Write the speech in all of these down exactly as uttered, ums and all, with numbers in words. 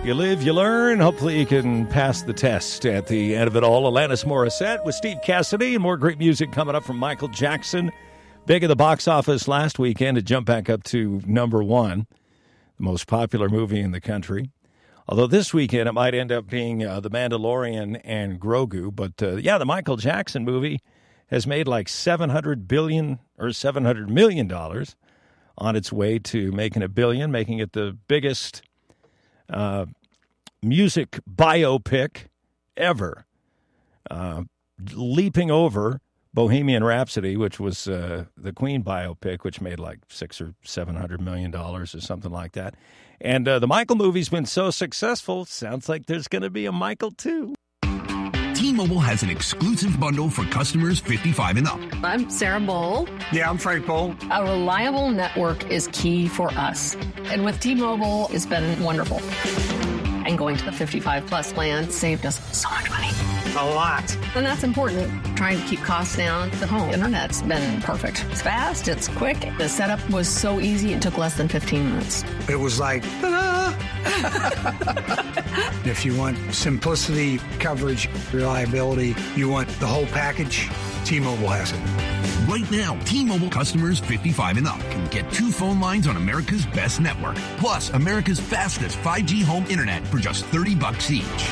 You live, you learn. Hopefully you can pass the test at the end of it all. Alanis Morissette with Steve Cassidy and more great music coming up from Michael Jackson. Big at the box office last weekend to jump back up to number one, the most popular movie in the country. Although this weekend it might end up being uh, The Mandalorian and Grogu. But, uh, yeah, the Michael Jackson movie has made like seven hundred billion dollars or seven hundred million dollars on its way to making a billion, making it the biggest Uh, music biopic ever, uh, leaping over Bohemian Rhapsody, which was uh, the Queen biopic, which made like six or seven hundred million dollars or something like that. And uh, the Michael movie's been so successful, sounds like there's going to be a Michael two. T-Mobile has an exclusive bundle for customers fifty-five and up. I'm Sarah Bowl. Yeah, I'm Frank Bowl. A reliable network is key for us. And with T-Mobile, it's been wonderful. And going to the fifty-five plus plan saved us so much money. A lot. And that's important. Trying to keep costs down. The home internet's been perfect. It's fast, it's quick. The setup was so easy, it took less than fifteen minutes. It was like, ta-da! If you want simplicity, coverage, reliability, you want the whole package, T-Mobile has it. Right now, T-Mobile customers fifty-five and up can get two phone lines on America's best network, plus America's fastest five G home internet for just thirty bucks each.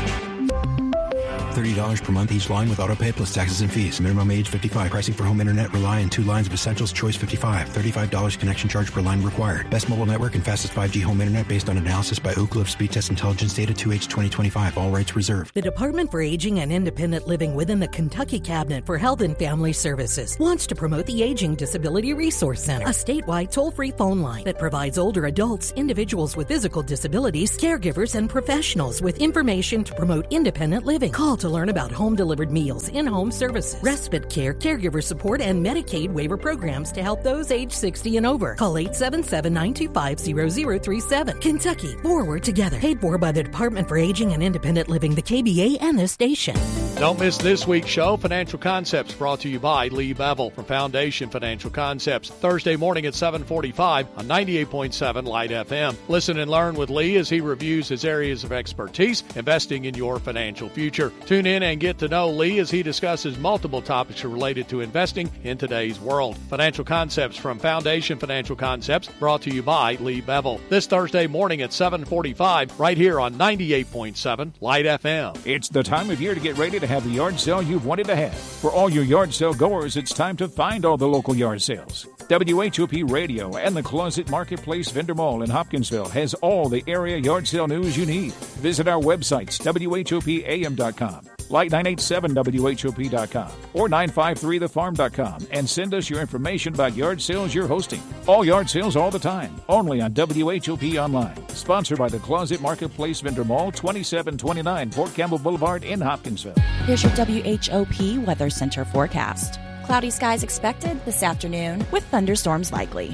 thirty dollars per month each line with autopay plus taxes and fees. Minimum age fifty-five. Pricing for home internet rely on two lines of Essentials Choice fifty-five. thirty-five dollars connection charge per line required. Best mobile network and fastest five G home internet based on analysis by Ookla of Speed Test Intelligence Data two H twenty twenty-five. All rights reserved. The Department for Aging and Independent Living within the Kentucky Cabinet for Health and Family Services wants to promote the Aging Disability Resource Center, a statewide toll-free phone line that provides older adults, individuals with physical disabilities, caregivers, and professionals with information to promote independent living. Call to learn about home delivered meals, in-home services, respite care, caregiver support, and Medicaid waiver programs to help those age sixty and over. Call eight seven seven, nine two five, zero zero three seven. Kentucky, forward together. Paid for by the Department for Aging and Independent Living, the K B A, and this station. Don't miss this week's show, Financial Concepts, brought to you by Lee Bevel from Foundation Financial Concepts, Thursday morning at seven forty-five on ninety-eight point seven Light F M. Listen and learn with Lee as he reviews his areas of expertise, investing in your financial future. Tune in and get to know Lee as he discusses multiple topics related to investing in today's world. Financial Concepts from Foundation Financial Concepts, brought to you by Lee Bevel. This Thursday morning at seven forty-five, right here on ninety-eight point seven Light F M. It's the time of year to get ready to have the yard sale you've wanted to have. For all your yard sale goers, it's time to find all the local yard sales. W H O P Radio and the Closet Marketplace Vendor Mall in Hopkinsville has all the area yard sale news you need. Visit our websites, W H O P A M dot com. Light nine eight seven W H O P dot com or nine five three the farm dot com and send us your information about yard sales you're hosting. All yard sales all the time, only on W H O P Online. Sponsored by the Closet Marketplace Vendor Mall, twenty-seven twenty-nine Fort Campbell Boulevard in Hopkinsville. Here's your W H O P Weather Center forecast. Cloudy skies expected this afternoon with thunderstorms likely.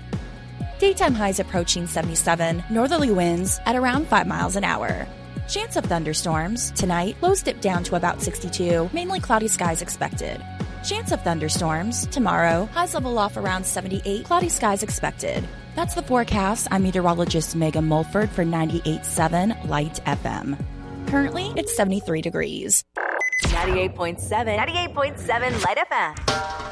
Daytime highs approaching seventy-seven, northerly winds at around five miles an hour. Chance of thunderstorms. Tonight, lows dip down to about sixty-two, mainly cloudy skies expected. Chance of thunderstorms. Tomorrow, highs level off around seventy-eight, cloudy skies expected. That's the forecast. I'm meteorologist Megan Mulford for ninety-eight point seven Light F M. Currently, it's seventy-three degrees. ninety-eight point seven, ninety-eight point seven Light F M.